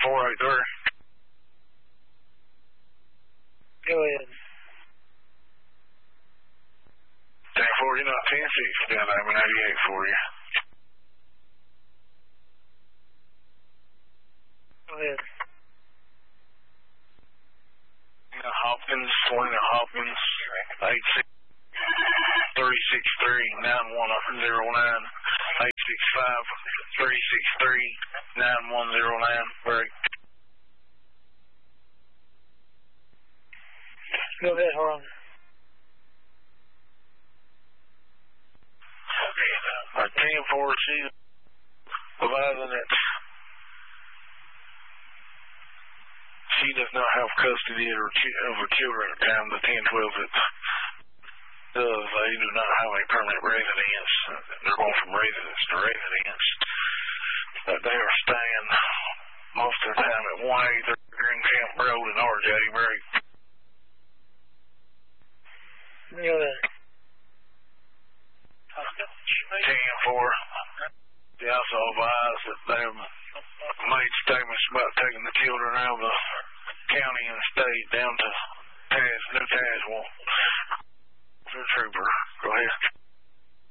483. Go ahead. 10-4, you're not 10-6 down there, 98 for you. Go ahead. Hopkins, Selena Hopkins, 863-910-9, 865-363-9109. Break. Go ahead, hold on. Our 10-4, she's providing that she does not have custody of her children at the time. The 10-12 that does, they do not have a permanent residence. They're going from residence to residence. But they are staying most of the time at 183 Green Camp Road in RJ. Break. Go ahead. 10-4. They also advise that they have made statements about taking the children out of the